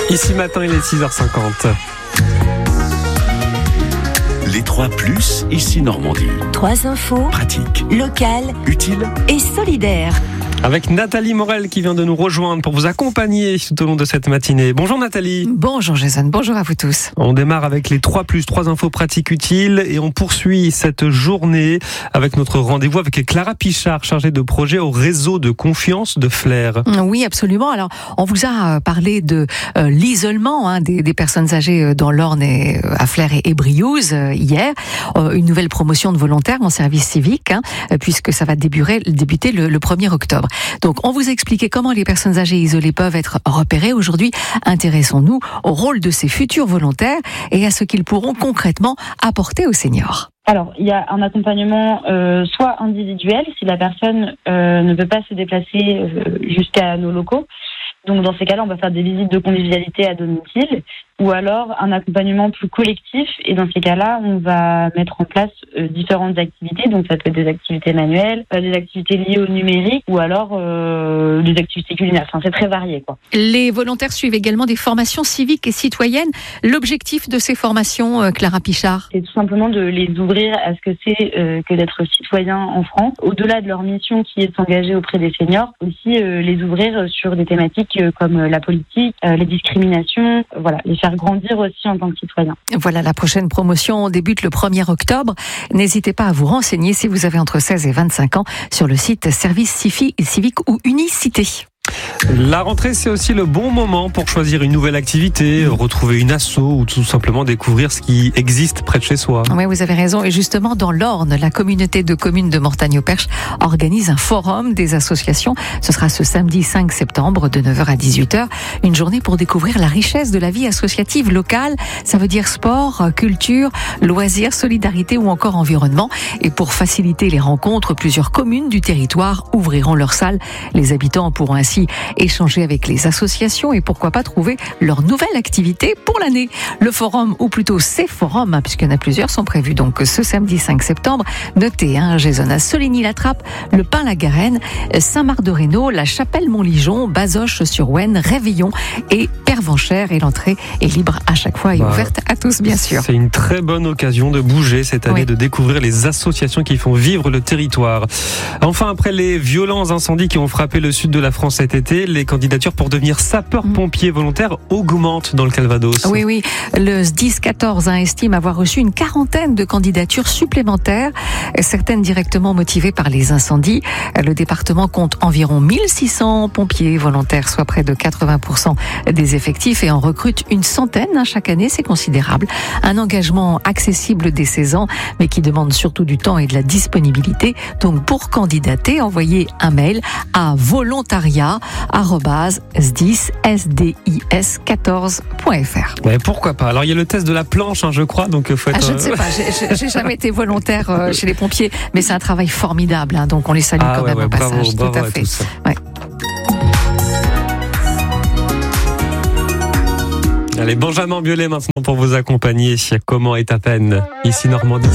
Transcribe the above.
Ici matin, il est 6h50. Les 3+, ici Normandie. 3 infos, Pratique, locales utile et solidaires. Avec Nathalie Morel qui vient de nous rejoindre pour vous accompagner tout au long de cette matinée. Bonjour Nathalie. Bonjour Jason, bonjour à vous tous. On démarre avec les 3+, infos pratiques utiles et on poursuit cette journée avec notre rendez-vous avec Clara Pichard, chargée de projet au réseau de confiance de Flers. Oui, absolument. Alors, on vous a parlé de l'isolement des personnes âgées dans l'Orne et à Flers et Briouze hier. Une nouvelle promotion de volontaires en service civique, puisque ça va débuter le 1er octobre. Donc, on vous a expliqué comment les personnes âgées isolées peuvent être repérées. Aujourd'hui, intéressons-nous au rôle de ces futurs volontaires et à ce qu'ils pourront concrètement apporter aux seniors. Alors, il y a un accompagnement soit individuel, si la personne ne peut pas se déplacer jusqu'à nos locaux. Donc, dans ces cas-là, on va faire des visites de convivialité à domicile, ou alors un accompagnement plus collectif. Et dans ces cas-là, on va mettre en place différentes activités. Donc, ça peut être des activités manuelles, des activités liées au numérique, ou alors des activités culinaires. Enfin, c'est très varié, quoi. Les volontaires suivent également des formations civiques et citoyennes. L'objectif de ces formations, Clara Pichard ? C'est tout simplement de les ouvrir à ce que c'est que d'être citoyen en France. Au-delà de leur mission qui est de s'engager auprès des seniors, aussi les ouvrir sur des thématiques comme la politique, les discriminations, voilà, les faire grandir aussi en tant que citoyen. Voilà, la prochaine promotion débute le 1er octobre. N'hésitez pas à vous renseigner si vous avez entre 16 et 25 ans sur le site Service Civique ou Unicité. La rentrée, c'est aussi le bon moment pour choisir une nouvelle activité, retrouver une asso ou tout simplement découvrir ce qui existe près de chez soi. Oui, vous avez raison. Et justement, dans l'Orne, la communauté de communes de Mortagne-au-Perche organise un forum des associations. Ce sera ce samedi 5 septembre de 9h à 18h. Une journée pour découvrir la richesse de la vie associative locale. Ça veut dire sport, culture, loisirs, solidarité ou encore environnement. Et pour faciliter les rencontres, plusieurs communes du territoire ouvriront leurs salles. Les habitants pourront ainsi échanger avec les associations et pourquoi pas trouver leur nouvelle activité pour l'année. Le forum, ou plutôt ces forums, puisqu'il y en a plusieurs, sont prévus donc ce samedi 5 septembre. Notez, Jason, à Soligny-la-Trappe, le Pin-la-Garenne, Saint-Marc-de-Reynaud, la Chapelle-Montligeon, Bazoches-sur-Ouenne, Réveillon et Pervenchères. Et l'entrée est libre à chaque fois et ouverte à tous, bien sûr. C'est une très bonne occasion de bouger cette année, de découvrir les associations qui font vivre le territoire. Enfin, après les violents incendies qui ont frappé le sud de la France cet été, les candidatures pour devenir sapeur-pompier volontaire augmentent dans le Calvados. Oui. Le SDIS 14 estime avoir reçu une 40aine de candidatures supplémentaires, certaines directement motivées par les incendies. Le département compte environ 1600 pompiers volontaires, soit près de 80% des effectifs, et en recrute une centaine chaque année. C'est considérable. Un engagement accessible dès 16 ans, mais qui demande surtout du temps et de la disponibilité. Donc, pour candidater, envoyez un mail à volontariat@sdis14.fr. Mais pourquoi pas? Alors il y a le test de la planche, je crois, donc faut être... Je ne sais pas, j'ai jamais été volontaire chez les pompiers, mais c'est un travail formidable, donc on les salue quand même au passage. Bravo tout à fait. tous. Ouais. Allez, Benjamin Biolay maintenant pour vous accompagner. Comment est ta peine? Ici Normandie.